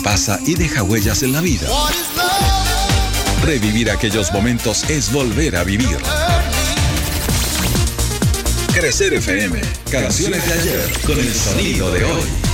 pasa y deja huellas en la vida. Revivir aquellos momentos es volver a vivir. Crecer FM, canciones de ayer con el sonido de hoy.